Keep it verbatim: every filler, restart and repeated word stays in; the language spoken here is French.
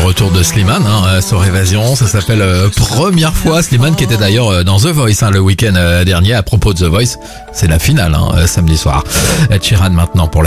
retour de Slimane hein, sur Évasion. Ça s'appelle euh, Première fois. Slimane qui était d'ailleurs euh, dans The Voice hein, le week-end euh, dernier. À propos de The Voice, c'est la finale hein, euh, samedi soir. Ed Sheeran maintenant pour la